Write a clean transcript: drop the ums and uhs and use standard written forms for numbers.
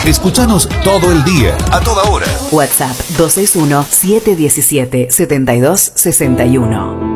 Escúchanos todo el día, a toda hora. WhatsApp 261-717-7261.